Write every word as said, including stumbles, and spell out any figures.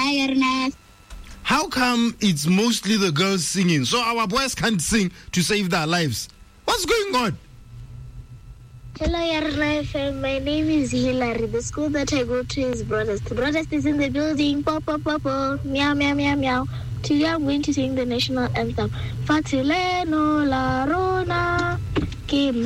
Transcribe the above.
How come it's mostly the girls singing? So our boys can't sing to save their lives. What's going on? Hello, Yarna F M. My name is Hilary. The school that I go to is Broadest. Broadest is in the building. Pop, pop, pop, pop. Meow, meow, meow, meow. Today I'm going to sing the national anthem. Fatileno la rona. Kim